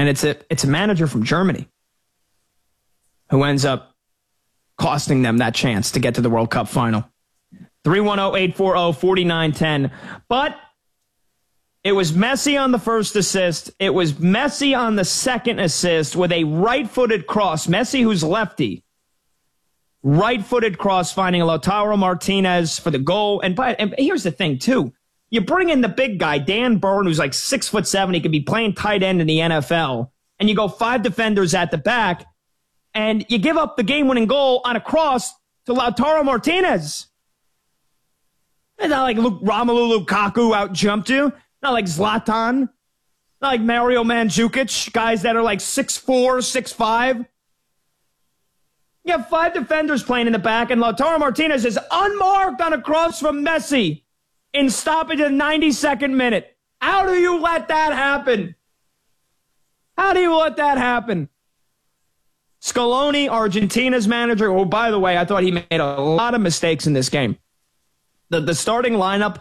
And it's a manager from Germany who ends up costing them that chance to get to the World Cup final. 310-840-4910. But it was Messi on the first assist. It was Messi on the second assist with a right-footed cross. Messi, who's lefty, right-footed cross finding Lautaro Martinez for the goal. And here's the thing, too. You bring in the big guy, Dan Burn, who's like 6'7". He could be playing tight end in the NFL. And you go 5 defenders at the back. And you give up the game-winning goal on a cross to Lautaro Martinez. It's not like Romelu Lukaku out-jumped you. Not like Zlatan. Not like Mario Mandzukic. Guys that are like 6'4", 6'5". You have 5 defenders playing in the back, and Lautaro Martinez is unmarked on a cross from Messi in stoppage of the 92nd minute. How do you let that happen? How do you let that happen? Scaloni, Argentina's manager, who, by the way, I thought he made a lot of mistakes in this game. The starting lineup,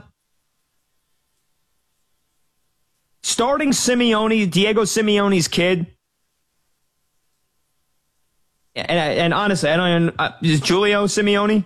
starting Simeone, Diego Simeone's kid, and honestly, I don't even, is Giuliano Simeone,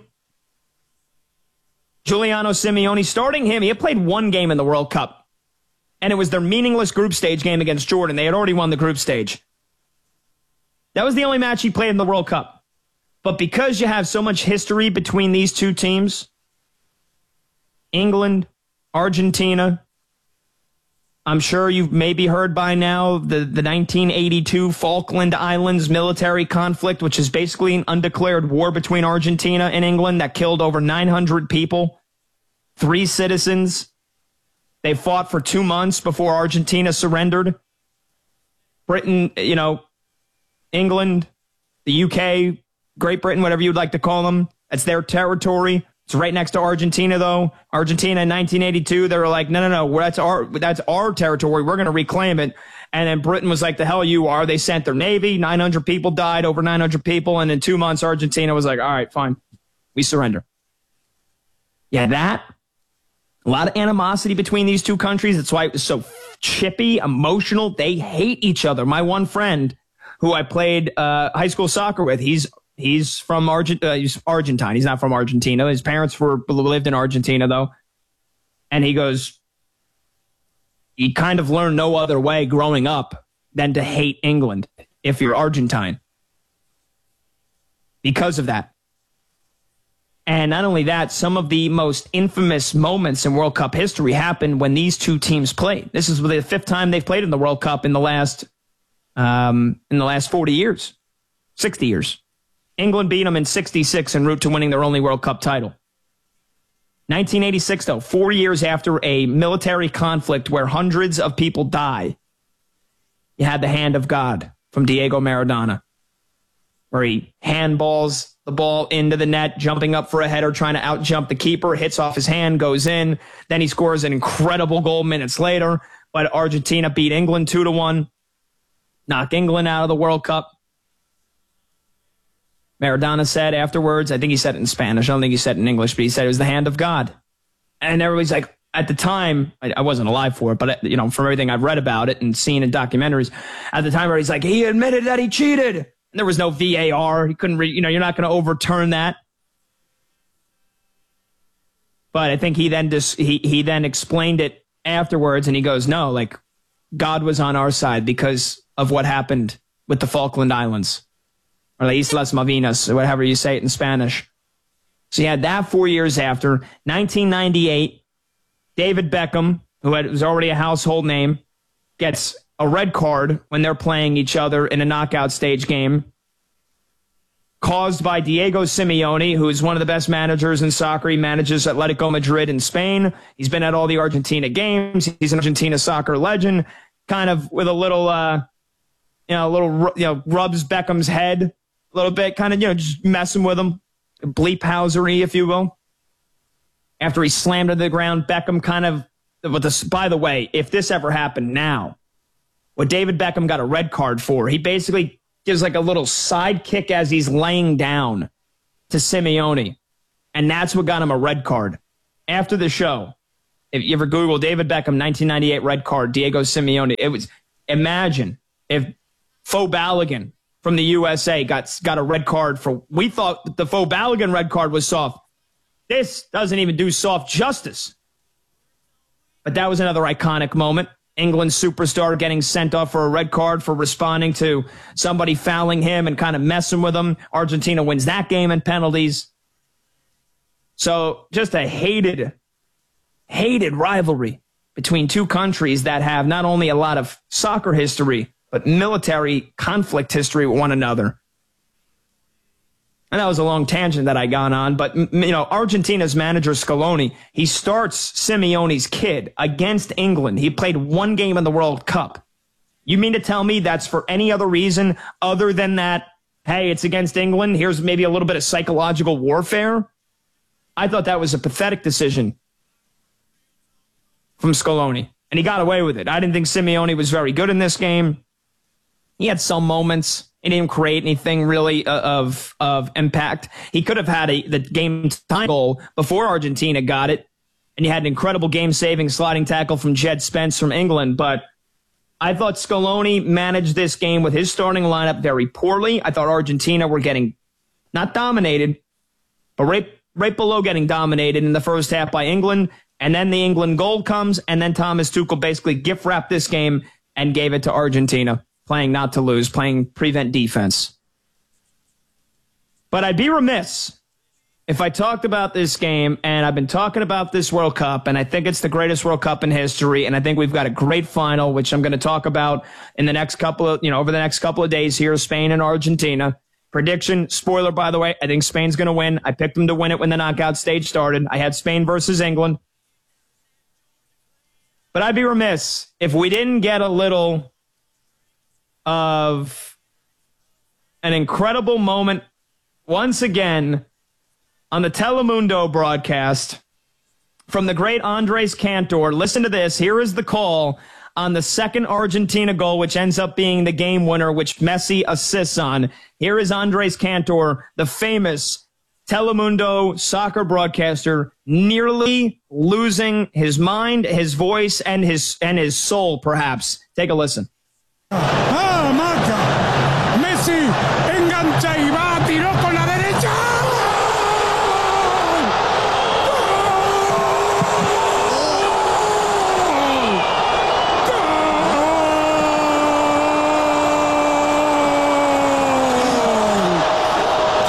starting him, he had played one game in the World Cup, and it was their meaningless group stage game against Jordan. They had already won the group stage. That was the only match he played in the World Cup. But because you have so much history between these two teams, England, Argentina, I'm sure you've maybe heard by now the 1982 Falkland Islands military conflict, which is basically an undeclared war between Argentina and England that killed over 900 people, 3 citizens. They fought for 2 months before Argentina surrendered. Britain, England, the UK, Great Britain, whatever you'd like to call them, that's their territory. It's right next to Argentina, though. Argentina in 1982, they were like, no, that's our territory. We're going to reclaim it. And then Britain was like, the hell you are. They sent their navy. 900 people died, over 900 people. And in 2 months, Argentina was like, all right, fine. We surrender. Yeah, that. A lot of animosity between these two countries. That's why it was so chippy, emotional. They hate each other. My one friend who I played high school soccer with, he's from he's Argentine. He's not from Argentina. His parents lived in Argentina, though. And he goes, he kind of learned no other way growing up than to hate England if you're Argentine. Because of that. And not only that, some of the most infamous moments in World Cup history happened when these two teams played. This is the 5th time they've played in the World Cup in the last 40 years, 60 years. England beat them in 66 en route to winning their only World Cup title. 1986, though, 4 years after a military conflict where hundreds of people die, you had the hand of God from Diego Maradona, where he handballs the ball into the net, jumping up for a header, trying to outjump the keeper, hits off his hand, goes in. Then he scores an incredible goal minutes later, but Argentina beat England 2-1, knock England out of the World Cup. Maradona said afterwards, I think he said it in Spanish, I don't think he said it in English, but he said it was the hand of God. And everybody's like, at the time, I wasn't alive for it, but from everything I've read about it and seen in documentaries, at the time everybody's like, he admitted that he cheated. And there was no VAR. He couldn't you're not going to overturn that. But I think he then he then explained it afterwards, and he goes, no, like, God was on our side because of what happened with the Falkland Islands. Or the Islas Malvinas, or whatever you say it in Spanish. So you had that 4 years after. 1998, David Beckham, who was already a household name, gets a red card when they're playing each other in a knockout stage game, caused by Diego Simeone, who is one of the best managers in soccer. He manages Atletico Madrid in Spain. He's been at all the Argentina games. He's an Argentina soccer legend, kind of with a little, rubs Beckham's head a little bit, kind of, just messing with him, bleep-housery, if you will. After he slammed to the ground, Beckham kind of, by the way, if this ever happened now, what David Beckham got a red card for, he basically gives like a little side kick as he's laying down to Simeone. And that's what got him a red card. After the show, if you ever Google David Beckham, 1998 red card, Diego Simeone, it was, imagine if Faux Balogun from the USA got a red card for, we thought that the Faux Balogun red card was soft. This doesn't even do soft justice. But that was another iconic moment. England's superstar getting sent off for a red card for responding to somebody fouling him and kind of messing with him. Argentina wins that game in penalties. So just a hated rivalry between two countries that have not only a lot of soccer history, but military conflict history with one another. And that was a long tangent that I got on, but Argentina's manager Scaloni, he starts Simeone's kid against England. He played one game in the World Cup. You mean to tell me that's for any other reason other than that, hey, it's against England, here's maybe a little bit of psychological warfare? I thought that was a pathetic decision from Scaloni, and he got away with it. I didn't think Simeone was very good in this game. He had some moments. He didn't create anything really of impact. He could have had the game time goal before Argentina got it, and he had an incredible game-saving sliding tackle from Jed Spence from England. But I thought Scaloni managed this game with his starting lineup very poorly. I thought Argentina were getting not dominated, but right below getting dominated in the first half by England. And then the England goal comes, and then Thomas Tuchel basically gift-wrapped this game and gave it to Argentina. Playing not to lose, playing prevent defense. But I'd be remiss if I talked about this game, and I've been talking about this World Cup, and I think it's the greatest World Cup in history, and I think we've got a great final, which I'm going to talk about in the next over the next couple of days here, Spain and Argentina. Prediction, spoiler, by the way, I think Spain's going to win. I picked them to win it when the knockout stage started. I had Spain versus England. But I'd be remiss if we didn't get a little of an incredible moment once again on the Telemundo broadcast from the great Andres Cantor. Listen to this. Here is the call on the second Argentina goal, which ends up being the game winner, which Messi assists on. Here is Andres Cantor, the famous Telemundo soccer broadcaster, nearly losing his mind, his voice, and his soul, perhaps. Take a listen.